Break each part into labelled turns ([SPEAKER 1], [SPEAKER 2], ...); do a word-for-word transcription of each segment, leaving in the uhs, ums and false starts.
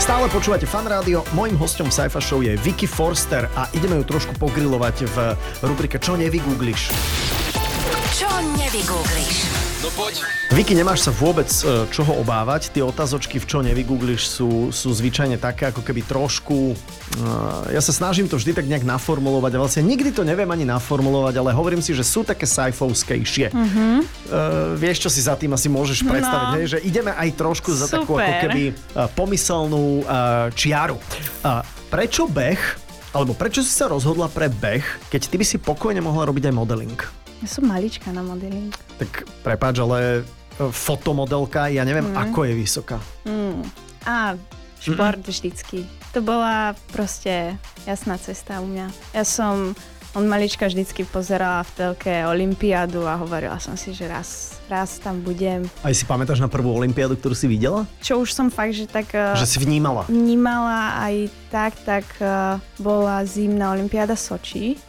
[SPEAKER 1] Stále počúvate Fan Rádio, mojím hosťom Saifa Show je Vicky Forster a ideme ju trošku pogrilovať v rubrike Čo nevygoogliš.
[SPEAKER 2] Čo nevygoogliš?
[SPEAKER 3] No poď.
[SPEAKER 1] Vicky, nemáš sa vôbec čoho obávať. Tie otázočky v Čo nevygoogliš sú, sú zvyčajne také, ako keby trošku... Uh, ja sa snažím to vždy tak nejak naformulovať a vlastne nikdy to neviem ani naformulovať, ale hovorím si, že sú také sci-fovskejšie. Mm-hmm. Uh, vieš, čo si za tým asi môžeš predstaviť, no. Hej? Že ideme aj trošku za
[SPEAKER 2] Super.
[SPEAKER 1] takú ako keby uh, pomyselnú uh, čiaru. Uh, prečo beh, alebo prečo si sa rozhodla pre beh, keď ty by si pokojne mohla robiť aj modeling?
[SPEAKER 4] Ja som malička na modeling.
[SPEAKER 1] Tak prepáč, ale fotomodelka, ja neviem, mm. ako je vysoká.
[SPEAKER 4] Mm. A šport mm. vždycky. To bola proste jasná cesta u mňa. Ja som od malička vždycky pozerala v telke olympiádu a hovorila som si, že raz, raz tam budem.
[SPEAKER 1] Aj si pamätáš na prvú olympiádu, ktorú si videla?
[SPEAKER 4] Čo už som fakt, že tak...
[SPEAKER 1] Že si vnímala?
[SPEAKER 4] Vnímala aj tak, tak uh, bola zimná olympiáda Soči.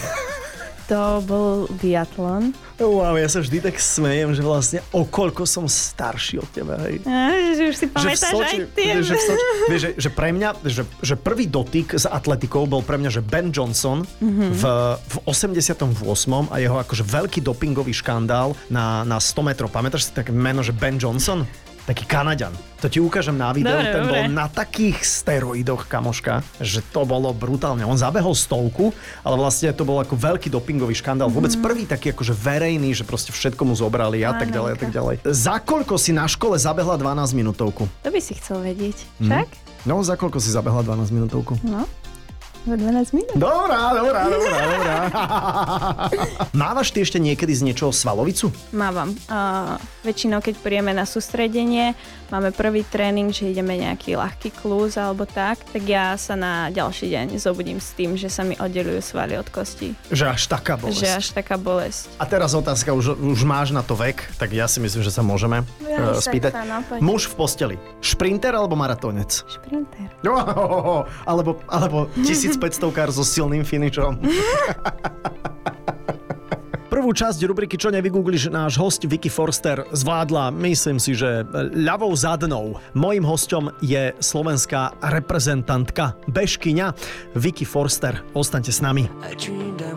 [SPEAKER 4] To bol biatlon.
[SPEAKER 1] Wow, ja sa vždy tak smejem, že vlastne o koľko som starší od teba, hej.
[SPEAKER 4] A, že už si pamätáš aj ty.
[SPEAKER 1] Že, vieš, že, že pre mňa, že, že prvý dotyk s atletikou bol pre mňa, že Ben Johnson mm-hmm. v, v osemdesiatom ôsmom a jeho akože veľký dopingový škandál na, na sto metrov. Pamätáš si také meno, že Ben Johnson? Taký Kanaďan. To ti ukážem na videu, dobre, ten dobre. Bol na takých steroidoch, kamoška, že to bolo brutálne. On zabehol stovku, ale vlastne to bol ako veľký dopingový škandál. Mm. Vôbec prvý taký akože verejný, že proste všetko mu zobrali a tak ďalej a tak ďalej. Za koľko si na škole zabehla dvanásť minútovku?
[SPEAKER 4] To by si chcel vedieť, však?
[SPEAKER 1] Mm. No, za koľko si zabehla dvanásť minútovku?
[SPEAKER 4] No. Za dvanásť minút.
[SPEAKER 1] Dobrá, dobrá, dobrá, dobrá. Mávaš ty ešte niekedy z niečoho svalovicu?
[SPEAKER 4] Mávam. Uh, väčšinou, keď príjeme na sústredenie, máme prvý tréning, že ideme nejaký ľahký kluz alebo tak, tak ja sa na ďalší deň zobudím s tým, že sa mi oddelujú svaly od kostí.
[SPEAKER 1] Že až taká bolesť.
[SPEAKER 4] Že až taká bolesť.
[SPEAKER 1] A teraz otázka, už, už máš na to vek, tak ja si myslím, že sa môžeme
[SPEAKER 4] ja
[SPEAKER 1] uh, spýtať.
[SPEAKER 4] Sa, no,
[SPEAKER 1] Muž v posteli. Šprinter alebo maratónec?
[SPEAKER 4] Šprinter.
[SPEAKER 1] Oh, oh, oh, alebo, alebo tisícpäťstovkár so silným finišom. Prvú časť rubriky Čo nevygoogliš náš host Vicky Forster zvládla, myslím si, že ľavou zadnou. Mojím hosťom je slovenská reprezentantka, bežkyňa Vicky Forster. Ostaňte s nami.